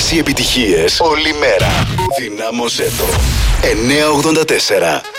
Όλες οι επιτυχίες, όλη μέρα. Δυνάμωσέ το. 984.